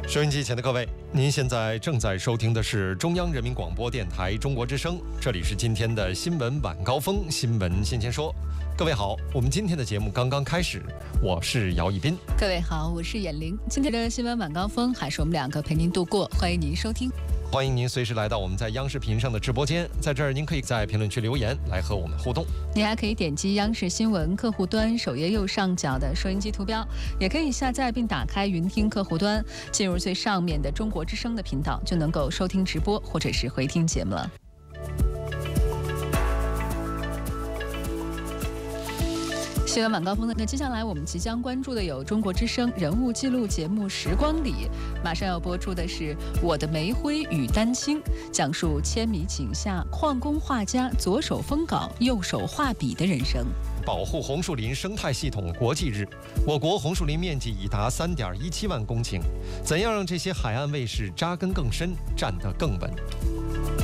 收音机前的各位，您现在正在收听的是中央人民广播电台中国之声，这里是今天的新闻晚高峰，新闻先前说。各位好，我们今天的节目刚刚开始，我是姚一斌。 各位好，我是闫玲。今天的新闻晚高峰还是我们两个陪您度过，欢迎您收听。 欢迎您随时来到我们在央视频上的直播间，在这儿您可以在评论区留言来和我们互动。 你还可以点击央视新闻客户端首页右上角的收音机图标，也可以下载并打开云听客户端，进入最上面的中国之声的频道，就能够收听直播或者是回听节目了。新闻晚高峰呢，那接下来我们即将关注的有中国之声人物记录节目《时光里》，马上要播出的是《我的煤灰与丹青》，讲述千米井下矿工画家左手封稿、右手画笔的人生。 保护红树林生态系统国际日，我国红树林面积已达3.17万公顷，怎样让这些海岸卫士扎根更深、站得更稳？